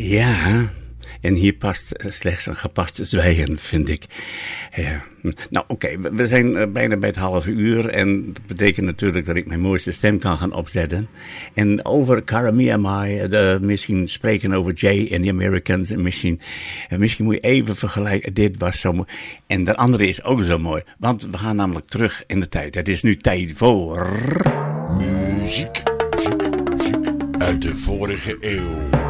Ja, en hier past slechts een gepast zwijgen, vind ik. Nou, oké, we zijn bijna bij het halve uur. En dat betekent natuurlijk dat ik mijn mooiste stem kan gaan opzetten. En over Karamia, misschien spreken over Jay en de Americans. En misschien moet je even vergelijken. Dit was zo mooi. En de andere is ook zo mooi. Want we gaan namelijk terug in de tijd. Het is nu tijd voor... Muziek uit de vorige eeuw.